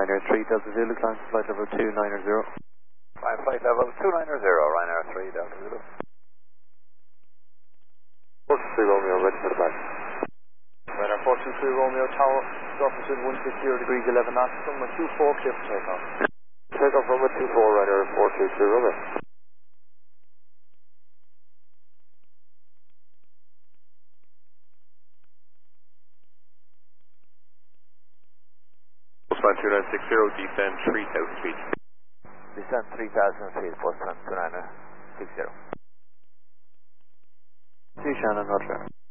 Ryanair 3 Delta Zulu, climb to flight level 290. Climb flight level 290, Ryanair 3 Delta Zulu. 423 Romeo, ready for the back. Ryanair 423 Romeo, tower, surface wind 160 degrees 11 knots, runway 24, clear for takeoff. Takeoff runway 24, Ryanair 423 Romeo. Postman 2960, descend 3000 feet. Descend 3000 feet, Postman 2960. See Shannon, Roger.